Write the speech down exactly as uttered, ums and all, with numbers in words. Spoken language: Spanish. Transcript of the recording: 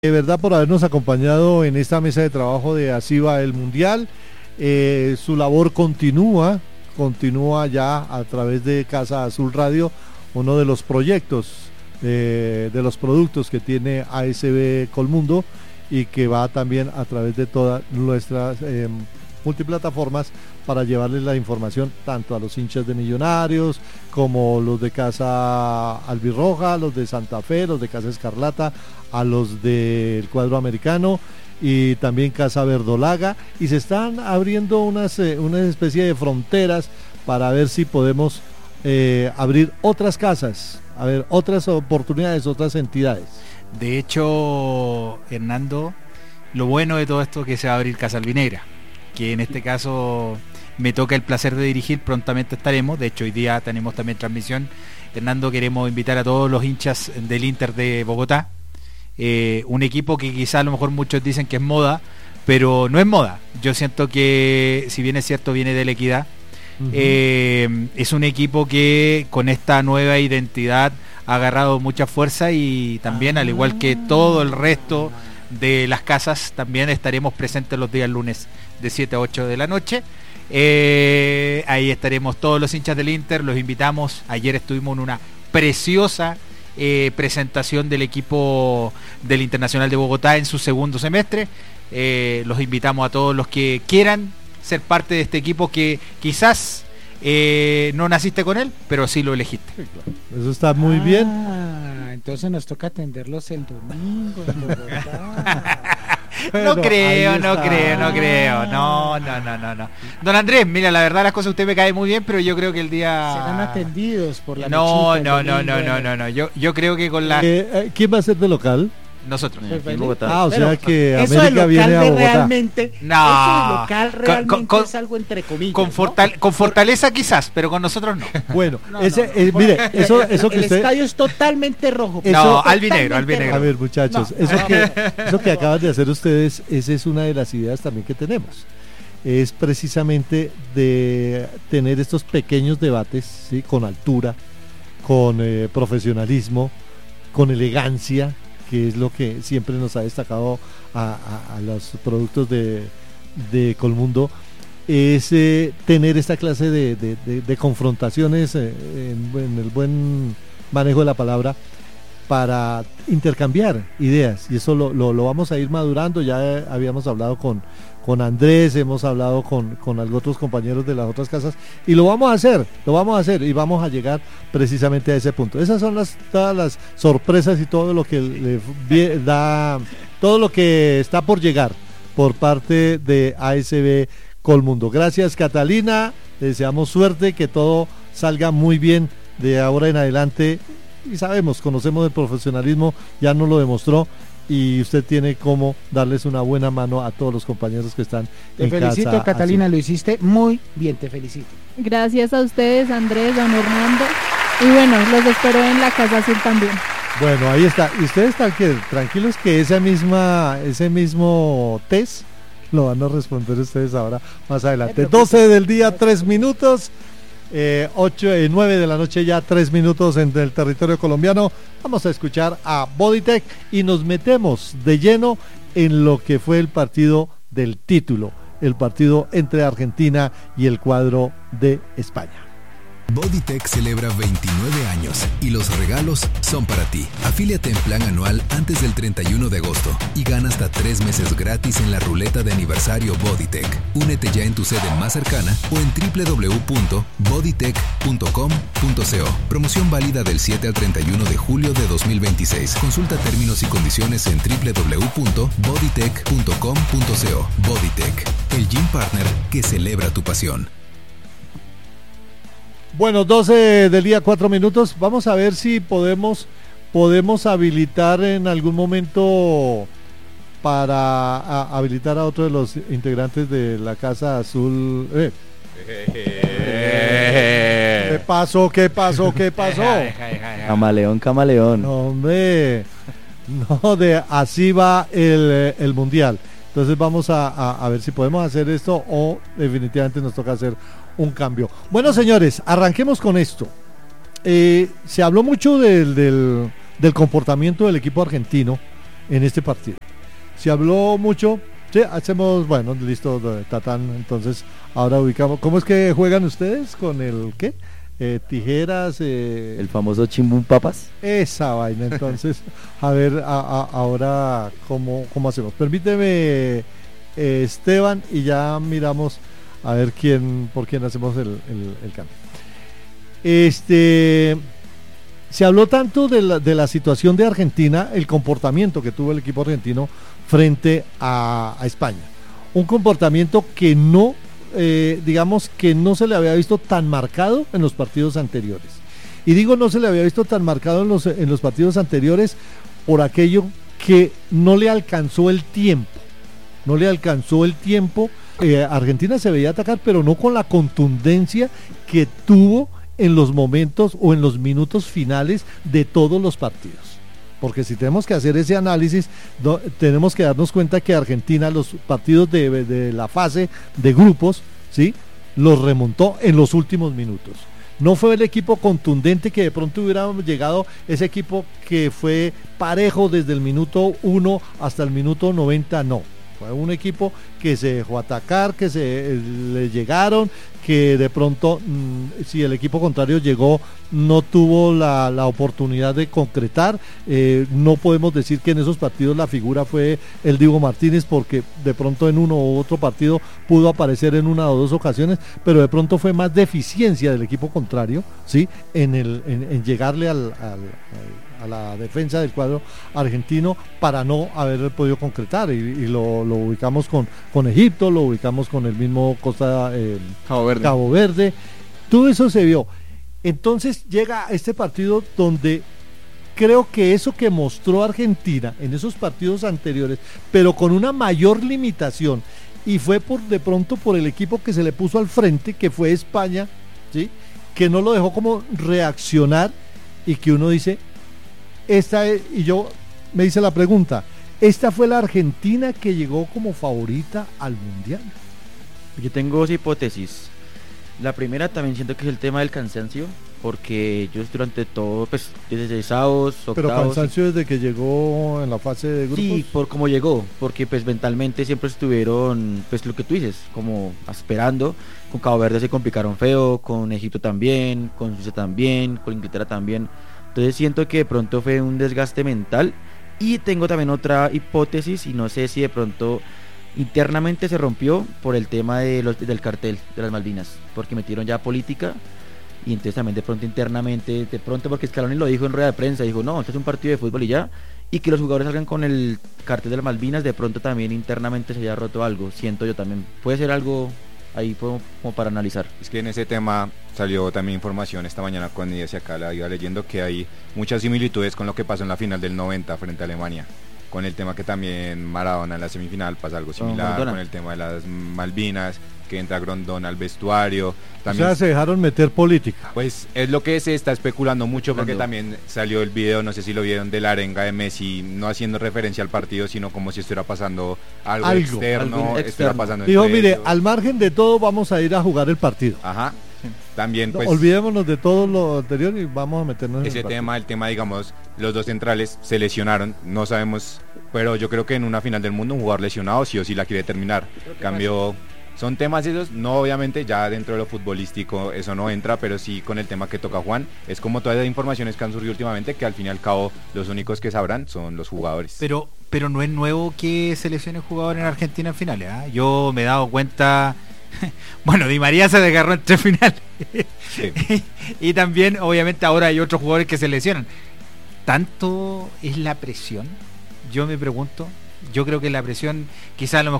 de verdad por habernos acompañado en esta mesa de trabajo de Así va el Mundial. Eh, su labor continúa, continúa ya a través de Casa Azul Radio, uno de los proyectos, eh, de los productos que tiene A S B Colmundo y que va también a través de todas nuestras eh, multiplataformas para llevarles la información tanto a los hinchas de Millonarios como los de Casa Albirroja, los de Santa Fe, los de Casa Escarlata, a los del cuadro americano y también Casa Verdolaga, y se están abriendo unas eh, una especie de fronteras para ver si podemos eh, abrir otras casas, a ver otras oportunidades, otras entidades. De hecho, Hernando, lo bueno de todo esto es que se va a abrir Casa Albinegra, que en este caso me toca el placer de dirigir, prontamente estaremos, de hecho hoy día tenemos también transmisión. Hernando, queremos invitar a todos los hinchas del Inter de Bogotá, eh, un equipo que quizá a lo mejor muchos dicen que es moda, pero no es moda. Yo siento que, si bien es cierto, viene de la Equidad, uh-huh. eh, es un equipo que con esta nueva identidad ha agarrado mucha fuerza y también, ah. al igual que todo el resto de las casas, también estaremos presentes los días lunes de siete a ocho de la noche. Eh, ahí estaremos todos los hinchas del Inter, los invitamos. Ayer estuvimos en una preciosa eh, presentación del equipo del Internacional de Bogotá en su segundo semestre. Eh, los invitamos a todos los que quieran ser parte de este equipo que quizás eh, no naciste con él, pero sí lo elegiste. Sí, claro. Eso está muy ah, bien. Entonces nos toca atenderlos el domingo en Bogotá. No creo, no creo, no creo, no, no, no, no, no. Don Andrés, mira, la verdad las cosas usted me cae muy bien, pero yo creo que el día... Serán atendidos por la No, no, no, no, no, no, no, yo, yo creo que con la... Eh, ¿Quién va a ser de local? Nosotros. En Bogotá. Ah, o sea pero, que eso América viene a Bogotá. Realmente, no. Eso de local realmente con, con, es algo entre comillas. Con, fortal, ¿no? con fortaleza quizás, pero con nosotros no. Bueno, no, ese, no, no, eh, mire, eso, eso que el usted... estadio es totalmente rojo. Eso, no, albinegro, albinegro. A ver, muchachos, no, eso, no, que, no. eso que acaban de hacer ustedes, esa es una de las ideas también que tenemos. Es precisamente de tener estos pequeños debates, ¿sí? Con altura, con eh, profesionalismo, con elegancia, que es lo que siempre nos ha destacado a, a, a los productos de, de Colmundo, es eh, tener esta clase de, de, de, de confrontaciones eh, en, en el buen manejo de la palabra, para intercambiar ideas, y eso lo, lo, lo vamos a ir madurando. Ya habíamos hablado con, con Andrés, hemos hablado con, con otros compañeros de las otras casas, y lo vamos a hacer, lo vamos a hacer, y vamos a llegar precisamente a ese punto. Esas son las, todas las sorpresas y todo lo que le da, todo lo que está por llegar por parte de A S B Colmundo. Gracias, Catalina, le deseamos suerte, que todo salga muy bien de ahora en adelante. Y sabemos, conocemos el profesionalismo, ya nos lo demostró, y usted tiene cómo darles una buena mano a todos los compañeros que están te en casa. Te felicito, Catalina, así. Lo hiciste muy bien, te felicito. Gracias a ustedes, Andrés, don Hernando, y bueno, los espero en la Casa Azul también. Bueno, ahí está, y ustedes están que, tranquilos que esa misma, ese mismo test lo van a responder ustedes ahora más adelante. doce del día, tres minutos. Eh, ocho, eh, nueve de la noche ya, tres minutos en el territorio colombiano. Vamos a escuchar a Bodytech y nos metemos de lleno en lo que fue el partido del título, el partido entre Argentina y el cuadro de España. Bodytech celebra veintinueve años y los regalos son para ti. Afíliate en plan anual antes del treinta y uno de agosto y gana hasta tres meses gratis en la ruleta de aniversario Bodytech. Únete ya en tu sede más cercana o en doble u doble u doble u punto bodytech punto com punto co. Promoción válida del siete al treinta y uno de julio de dos mil veintiséis. Consulta términos y condiciones en doble u doble u doble u punto bodytech punto com punto co. Bodytech, el gym partner que celebra tu pasión. Bueno, doce del día, cuatro minutos. Vamos a ver si podemos podemos habilitar en algún momento para a, habilitar a otro de los integrantes de la Casa Azul. Eh. ¿Qué pasó? ¿Qué pasó? ¿Qué pasó? Camaleón, camaleón. No, hombre, no, de así va el, el Mundial. Entonces vamos a, a, a ver si podemos hacer esto o definitivamente nos toca hacer un cambio. Bueno, señores, arranquemos con esto. Eh, se habló mucho del, del, del comportamiento del equipo argentino en este partido. Se habló mucho, sí, hacemos, bueno, listo, Tatán, entonces ahora ubicamos, ¿cómo es que juegan ustedes? ¿Con el qué? Eh, tijeras, eh, el famoso chimbum papas. Esa vaina, entonces, a ver, a, a, ahora, ¿cómo, ¿cómo hacemos? Permíteme, eh, Esteban, y ya miramos a ver quién, por quién hacemos el, el, el cambio. Este, se habló tanto de la, de la situación de Argentina, el comportamiento que tuvo el equipo argentino frente a, a España. Un comportamiento que no, eh, digamos que no se le había visto tan marcado en los partidos anteriores. Y digo no se le había visto tan marcado en los, en los partidos anteriores por aquello que no le alcanzó el tiempo. No le alcanzó el tiempo. Eh, Argentina se veía atacar, pero no con la contundencia que tuvo en los momentos o en los minutos finales de todos los partidos. Porque si tenemos que hacer ese análisis, no, tenemos que darnos cuenta que Argentina, los partidos de, de la fase de grupos, ¿sí?, los remontó en los últimos minutos. No fue el equipo contundente que de pronto hubiera llegado, ese equipo que fue parejo desde el minuto uno hasta el minuto noventa, no. Fue un equipo que se dejó atacar, que se le llegaron, que de pronto, mmm, si el equipo contrario llegó, no tuvo la, la oportunidad de concretar. Eh, no podemos decir que en esos partidos la figura fue el Diego Martínez, porque de pronto en uno u otro partido pudo aparecer en una o dos ocasiones, pero de pronto fue más deficiencia del equipo contrario, ¿sí?, en, el, en, en llegarle al, al, al a la defensa del cuadro argentino para no haber podido concretar, y, y lo, lo ubicamos con, con Egipto, lo ubicamos con el mismo Costa eh, Cabo Verde. Cabo Verde, todo eso se vio. Entonces llega este partido donde creo que eso que mostró Argentina en esos partidos anteriores, pero con una mayor limitación, y fue por de pronto por el equipo que se le puso al frente, que fue España, ¿sí?, que no lo dejó como reaccionar, y que uno dice, esta es, y yo me hice la pregunta, ¿esta fue la Argentina que llegó como favorita al Mundial? Yo tengo dos hipótesis. La primera también siento que es el tema del cansancio, porque ellos durante todo, pues desde sábados, octavos... Pero cansancio desde que llegó en la fase de grupos. Sí, por cómo llegó, porque pues mentalmente siempre estuvieron, pues lo que tú dices, como esperando. Con Cabo Verde se complicaron feo, con Egipto también, con Suiza también, con Inglaterra también. Entonces siento que de pronto fue un desgaste mental. Y tengo también otra hipótesis, y no sé si de pronto internamente se rompió por el tema de los, del cartel de las Malvinas, porque metieron ya política, y entonces también de pronto internamente, de pronto porque Scaloni lo dijo en rueda de prensa, dijo no, esto es un partido de fútbol y ya, y que los jugadores salgan con el cartel de las Malvinas, de pronto también internamente se haya roto algo, siento yo también, puede ser algo ahí como, como para analizar. Es que en ese tema salió también información esta mañana cuando iba hacia acá, la iba leyendo, que hay muchas similitudes con lo que pasó en la final del noventa frente a Alemania, con el tema que también Maradona en la semifinal pasa algo similar, con el tema de las Malvinas, que entra Grondona al vestuario. También, o sea, se dejaron meter política. Pues es lo que se está especulando mucho, porque Cuando... también salió el video, no sé si lo vieron, de la arenga de Messi, no haciendo referencia al partido, sino como si estuviera pasando algo, algo externo, algo estuviera pasando. Dijo, mire, ellos. Al margen de todo vamos a ir a jugar el partido. Ajá. También pues no, olvidémonos de todo lo anterior y vamos a meternos ese en el tema, el tema, digamos, los dos centrales se lesionaron, no sabemos, pero yo creo que en una final del mundo un jugador lesionado sí o sí la quiere terminar. Cambio, son temas esos, no, obviamente ya dentro de lo futbolístico eso no entra, pero sí con el tema que toca Juan, es como todas las informaciones que han surgido últimamente, que al fin y al cabo los únicos que sabrán son los jugadores. Pero pero no es nuevo que se lesione un jugador en Argentina en finales, ¿eh? Yo me he dado cuenta. Bueno, Di María se desgarró en tres finales. Sí. Y también, obviamente, ahora hay otros jugadores que se lesionan. ¿Tanto es la presión? Yo me pregunto. Yo creo que la presión, quizás a lo mejor